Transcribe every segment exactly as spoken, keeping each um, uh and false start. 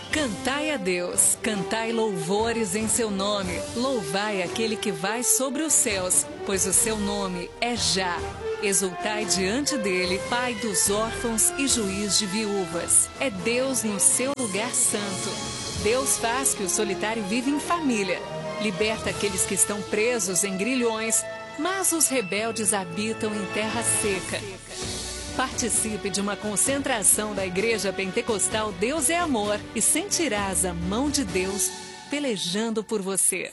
Cantai a Deus, cantai louvores em seu nome, louvai aquele que vai sobre os céus, pois o seu nome é Já. Exultai diante dele, Pai dos órfãos e juiz de viúvas. É Deus no seu lugar santo. Deus faz que o solitário viva em família. Liberta aqueles que estão presos em grilhões, mas os rebeldes habitam em terra seca. Participe de uma concentração da Igreja Pentecostal Deus é Amor e sentirás a mão de Deus pelejando por você.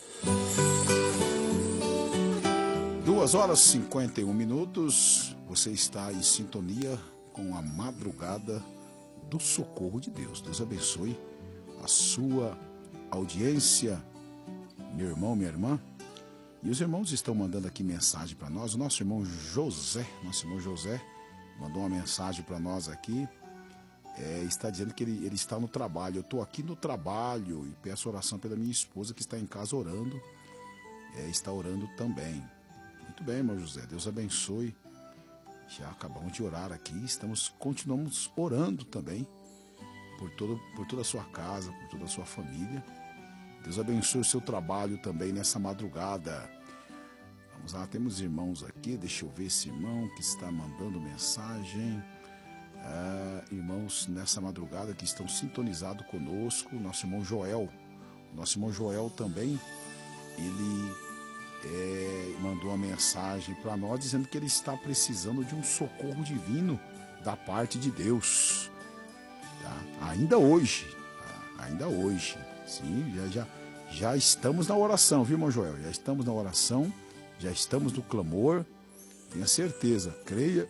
duas horas e cinquenta e um minutos, você está em sintonia com a madrugada do socorro de Deus. Deus abençoe a sua audiência, meu irmão, minha irmã. E os irmãos estão mandando aqui mensagem para nós. O nosso irmão José, nosso irmão José, mandou uma mensagem para nós aqui. É, está dizendo que ele, ele está no trabalho. Eu estou aqui no trabalho e peço oração pela minha esposa que está em casa orando. É, está orando também. Muito bem, irmão José, Deus abençoe. Já acabamos de orar aqui, estamos, continuamos orando também por, todo, por toda a sua casa, por toda a sua família. Deus abençoe o seu trabalho também nessa madrugada. Vamos lá, temos irmãos aqui, deixa eu ver esse irmão que está mandando mensagem. Ah, irmãos nessa madrugada que estão sintonizados conosco, nosso irmão Joel. Nosso irmão Joel também, ele... É, mandou uma mensagem para nós dizendo que ele está precisando de um socorro divino da parte de Deus, tá? Ainda hoje, tá? Ainda hoje, sim, já, já, já estamos na oração, viu, irmão Joel? Já estamos na oração, já estamos no clamor. Tenha certeza, creia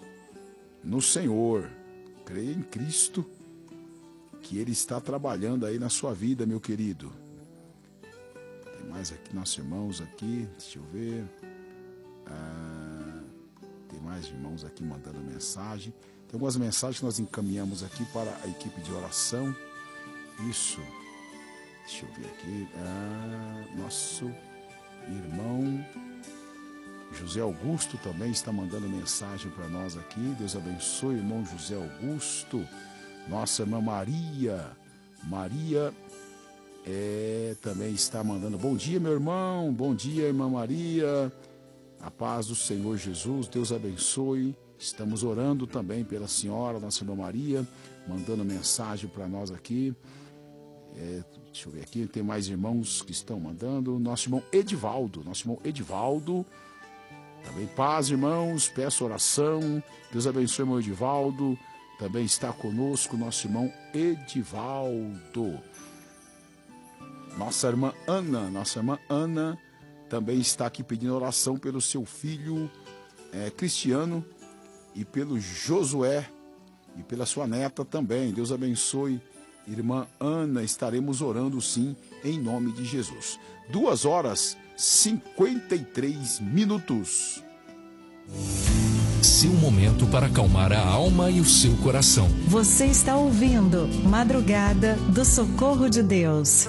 no Senhor, creia em Cristo, que Ele está trabalhando aí na sua vida, meu querido. Mais aqui, nossos irmãos aqui, deixa eu ver. Ah, tem mais irmãos aqui mandando mensagem. Tem algumas mensagens que nós encaminhamos aqui para a equipe de oração. Isso. Deixa eu ver aqui. Ah, nosso irmão José Augusto também está mandando mensagem para nós aqui. Deus abençoe, irmão José Augusto. Nossa irmã Maria. Maria... É, também está mandando bom dia, meu irmão, bom dia, irmã Maria, a paz do Senhor Jesus, Deus abençoe. Estamos orando também pela senhora, nossa irmã Maria, mandando mensagem para nós aqui. É, deixa eu ver aqui, tem mais irmãos que estão mandando. Nosso irmão Edivaldo, nosso irmão Edivaldo, também paz, irmãos, peço oração, Deus abençoe, irmão Edivaldo, também está conosco nosso irmão Edivaldo. Nossa irmã Ana, nossa irmã Ana também está aqui pedindo oração pelo seu filho é, Cristiano e pelo Josué e pela sua neta também. Deus abençoe, irmã Ana, estaremos orando sim, em nome de Jesus. Duas horas e cinquenta e três minutos. Seu momento para acalmar a alma e o seu coração. Você está ouvindo Madrugada do Socorro de Deus.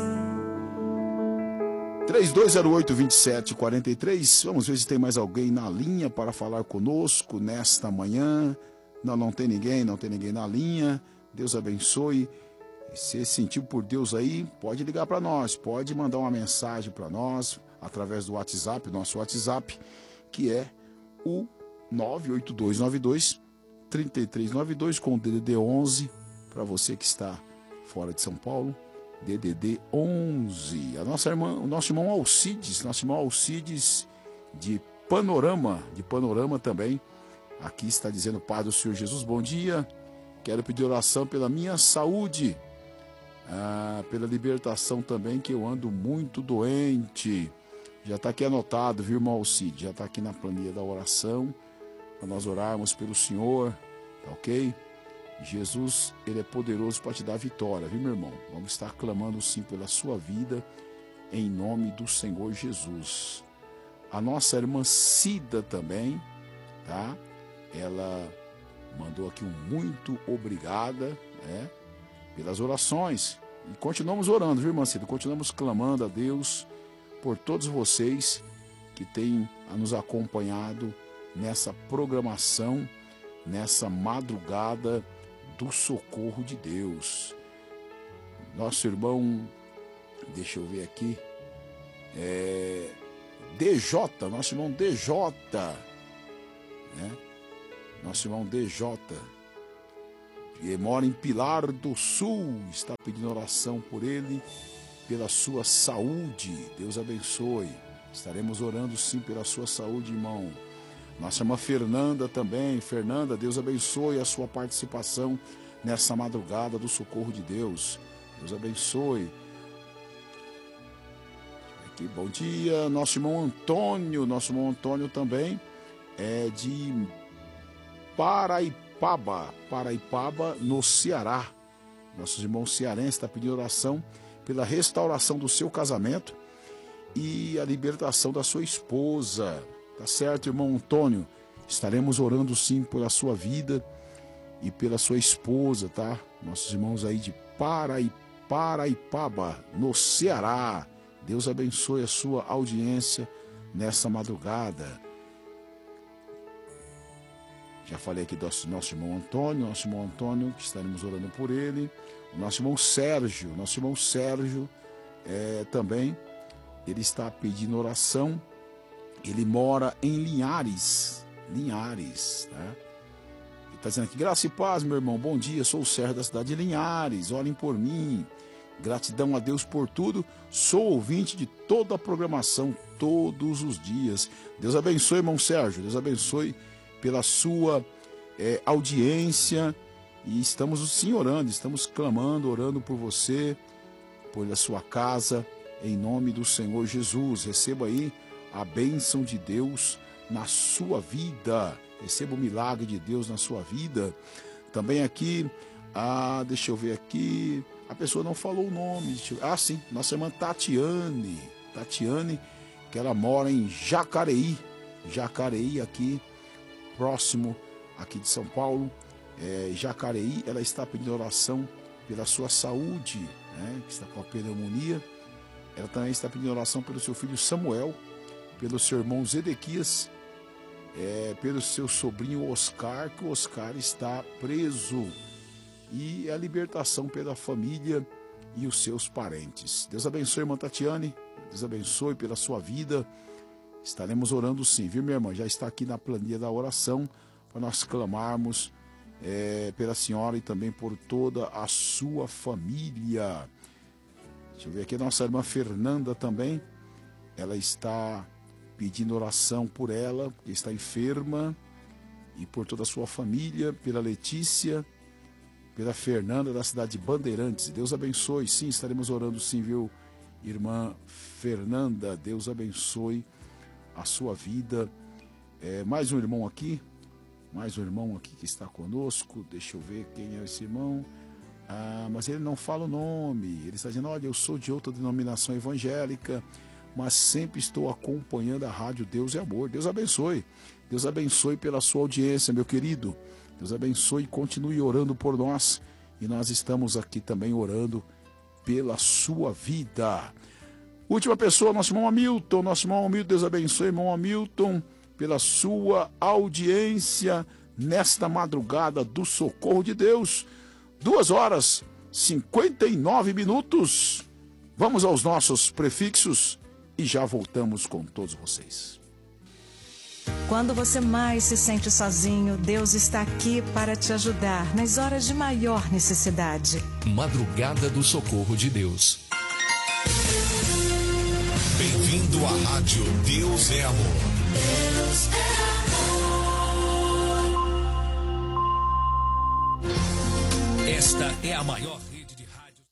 três dois zero oito, dois sete quatro três. Vamos ver se tem mais alguém na linha para falar conosco nesta manhã. Não, não tem ninguém, não tem ninguém na linha. Deus abençoe. Se sentiu por Deus aí, pode ligar para nós, pode mandar uma mensagem para nós através do WhatsApp, nosso WhatsApp, que é o nove oito dois nove dois, três três nove dois com o D D D onze, para você que está fora de São Paulo. D D D onze. A nossa irmã, o nosso irmão Alcides, nosso irmão Alcides de Panorama, de Panorama também, aqui está dizendo: Pai do Senhor Jesus, bom dia, quero pedir oração pela minha saúde, ah, pela libertação também, que eu ando muito doente. Já está aqui anotado, viu, irmão Alcides? Já está aqui na planilha da oração, para nós orarmos pelo Senhor, tá ok? Jesus, Ele é poderoso para te dar vitória, viu, meu irmão? Vamos estar clamando sim pela sua vida, em nome do Senhor Jesus. A nossa irmã Cida também, tá? Ela mandou aqui um muito obrigada, né, pelas orações. E continuamos orando, viu, irmã Cida? Continuamos clamando a Deus por todos vocês que têm nos acompanhado nessa programação, nessa madrugada do socorro de Deus. nosso irmão, deixa eu ver aqui, é, D J, nosso irmão D J, né? Nosso irmão D J, que mora em Pilar do Sul, está pedindo oração por ele, pela sua saúde. Deus abençoe. Estaremos orando sim pela sua saúde, irmão. Nossa irmã Fernanda também. Fernanda, Deus abençoe a sua participação nessa madrugada do socorro de Deus. Deus abençoe. Aqui, bom dia. Nosso irmão Antônio, nosso irmão Antônio também é de Paraipaba, Paraipaba, no Ceará. Nossos irmãos cearenses estão pedindo oração pela restauração do seu casamento e a libertação da sua esposa. Tá certo, irmão Antônio? Estaremos orando sim pela sua vida e pela sua esposa, tá? Nossos irmãos aí de Paraipaba, no Ceará. Deus abençoe a sua audiência nessa madrugada. Já falei aqui do nosso irmão Antônio, nosso irmão Antônio, que estaremos orando por ele. O nosso irmão Sérgio, nosso irmão Sérgio é, também, ele está pedindo oração. Ele mora em Linhares, Linhares, né? Ele está dizendo aqui, graça e paz, meu irmão, bom dia, sou o Sérgio da cidade de Linhares, orem por mim. Gratidão a Deus por tudo, sou ouvinte de toda a programação, todos os dias. Deus abençoe, irmão Sérgio, Deus abençoe pela sua é, audiência, e estamos sim orando, estamos clamando, orando por você, por a sua casa, em nome do Senhor Jesus. Receba aí a bênção de Deus na sua vida, receba o milagre de Deus na sua vida. Também aqui, ah, deixa eu ver aqui, a pessoa não falou o nome, ah sim, nossa irmã Tatiane, Tatiane, que ela mora em Jacareí, Jacareí aqui, próximo aqui de São Paulo, é, Jacareí. Ela está pedindo oração pela sua saúde, né, que está com a pneumonia. Ela também está pedindo oração pelo seu filho Samuel, pelo seu irmão Zedequias, é, pelo seu sobrinho Oscar, que o Oscar está preso, e a libertação pela família e os seus parentes. Deus abençoe, irmã Tatiane, Deus abençoe pela sua vida. Estaremos orando sim, viu, minha irmã? Já está aqui na planilha da oração para nós clamarmos é, pela senhora e também por toda a sua família. Deixa eu ver aqui, a nossa irmã Fernanda também. Ela está pedindo oração por ela, porque está enferma, e por toda a sua família, pela Letícia, pela Fernanda da cidade de Bandeirantes. Deus abençoe, sim, estaremos orando sim, viu, irmã Fernanda? Deus abençoe a sua vida. É, mais um irmão aqui, mais um irmão aqui que está conosco. Deixa eu ver quem é esse irmão. Ah, mas ele não fala o nome. Ele está dizendo, olha, eu sou de outra denominação evangélica, mas sempre estou acompanhando a rádio Deus é Amor. Deus abençoe. Deus abençoe pela sua audiência, meu querido. Deus abençoe e continue orando por nós. E nós estamos aqui também orando pela sua vida. Última pessoa, nosso irmão Hamilton, nosso irmão Hamilton, Deus abençoe, irmão Hamilton, pela sua audiência nesta madrugada do socorro de Deus. Duas horas, cinquenta e nove minutos. Vamos aos nossos prefixos e já voltamos com todos vocês. Quando você mais se sente sozinho, Deus está aqui para te ajudar nas horas de maior necessidade. Madrugada do Socorro de Deus. Bem-vindo à rádio Deus é Amor. Deus é amor. Esta é a maior rede de rádio.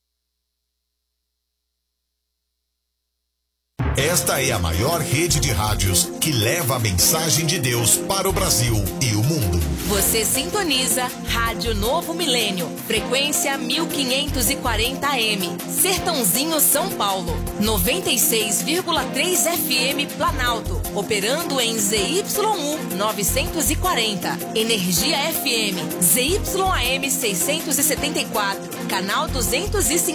Esta é a maior rede de rádios que leva a mensagem de Deus para o Brasil e o mundo. Você sintoniza Rádio Novo Milênio, frequência mil quinhentos e quarenta A M, Sertãozinho, São Paulo, noventa e seis vírgula três F M Planalto, operando em Z Y U novecentos e quarenta, Energia F M, Z Y A M seiscentos e setenta e quatro, canal duzentos e cinquenta.